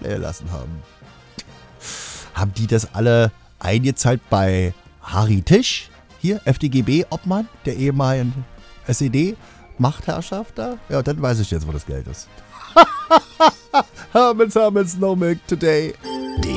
erlassen haben. Haben die das alle eingezahlt bei Harry Tisch? Hier, FDGB-Obmann, der ehemaligen SED-Machtherrschaft da? Ja, dann weiß ich jetzt, wo das Geld ist. Hermans, no milk today.